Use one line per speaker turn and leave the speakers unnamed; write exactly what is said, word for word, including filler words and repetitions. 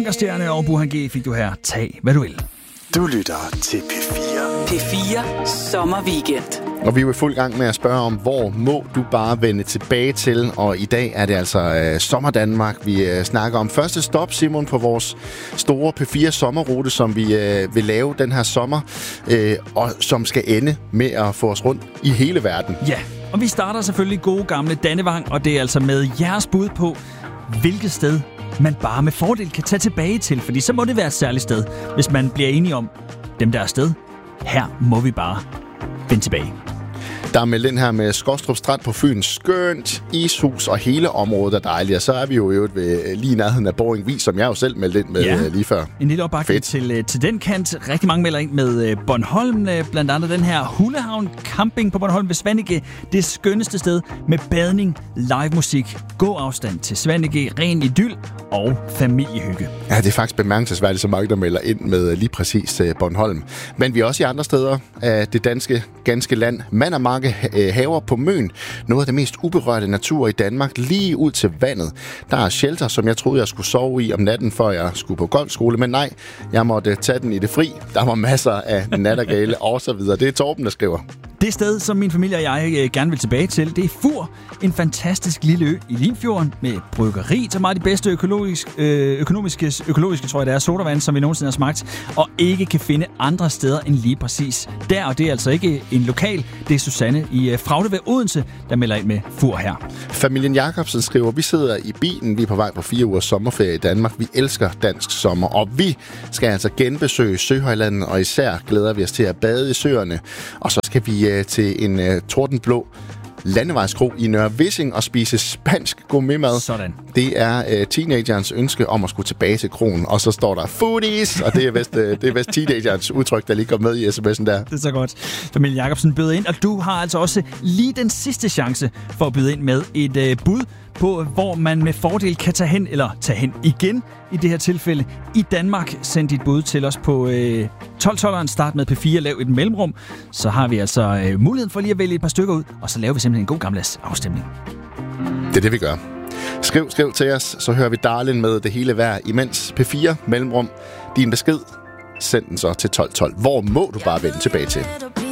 Ankerstjerne og Burhan G fik du her. Tag, hvad du vil.
Du lytter til P fire.
P fire Sommerweekend.
Og vi er jo i fuld gang med at spørge om, hvor må du bare vende tilbage til? Og i dag er det altså øh, Sommer Danmark. Vi øh, snakker om første stop, Simon, på vores store P fire sommerrute, som vi øh, vil lave den her sommer, øh, og som skal ende med at få os rundt i hele verden.
Ja, og vi starter selvfølgelig gode gamle Dannevang, og det er altså med jeres bud på, hvilket sted man bare med fordel kan tage tilbage til. Fordi så må det være et særligt sted, hvis man bliver enige om, dem der er sted, her må vi bare vende tilbage.
Der er meldt ind her med Skostrup Strand på Fyn. Skønt, ishus og hele området er dejligt. Og så er vi jo øvrigt ved lige nærheden af Boring Vis, som jeg jo selv meldte ind med ja, lige før.
En lille opbakning til, til den kant. Rigtig mange melder ind med Bornholm. Blandt andet den her Hullehavn Camping på Bornholm ved Svanike. Det skønneste sted med badning, live musik, god afstand til Svanike, ren idyl og familiehygge.
Ja, det er faktisk bemærkelsesværdigt, så mange der melder ind med lige præcis Bornholm. Men vi er også i andre steder af det danske ganske land. Man og mange haver på Møn. Noget af det mest uberørte natur i Danmark, lige ud til vandet. Der er shelter, som jeg troede, jeg skulle sove i om natten, før jeg skulle på golfskole. Men nej, jeg måtte tage den i det fri. Der var masser af nattergale og så videre. Det er Torben, der skriver.
Det sted, som min familie og jeg gerne vil tilbage til, det er Fur. En fantastisk lille ø i Limfjorden med bryggeri, som er de bedste økologisk, øh, økonomiske, økologiske, tror jeg det er, sodavand, som vi nogensinde har smagt, og ikke kan finde andre steder end lige præcis der. Og det er altså ikke en lokal, det er Susanne i Fraude ved Odense, der melder ind med Fur her.
Familien Jacobsen skriver, vi sidder i bilen, vi er på vej på fire ugers sommerferie i Danmark. Vi elsker dansk sommer, og vi skal altså genbesøge Søhøjlandet, og især glæder vi os til at bade i søerne. Og så skal vi øh, til en øh, tordenblå landevejskro i Nørre Vissing og spise spansk gourmetmad.
Sådan.
Det er øh, teenagerens ønske om at skulle tilbage til kronen. Og så står der foodies, og det er vist, øh, det er vist teenagerens udtryk, der lige går med i sms'en der.
Det er så godt. Familie Jacobsen byder ind, og du har altså også lige den sidste chance for at byde ind med et øh, bud på, hvor man med fordel kan tage hen, eller tage hen igen i det her tilfælde i Danmark. Send dit bud til os på øh, tolv tolveren, start med P fire, lav et mellemrum. Så har vi altså øh, muligheden for lige at vælge et par stykker ud, og så laver vi simpelthen en god gammeldags afstemning.
Det er det, vi gør. Skriv, skriv til os, så hører vi Darlin med det hele vejr imens. P fire, mellemrum, din besked, send den så til tolv tolv. Hvor må du bare vende tilbage til?